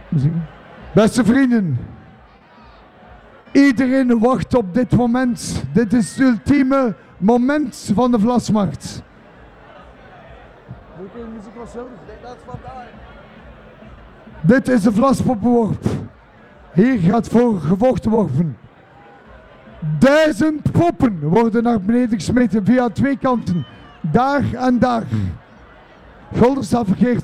Beste vrienden, iedereen wacht op dit moment. Dit is het ultieme moment van de Vlasmarkt. Dit is de Vlaspoppenworp. Hier gaat voor gevochten worden. 1000 poppen worden naar beneden gesmeten via twee kanten. Daar en daar. Guldenstaaf vergeeft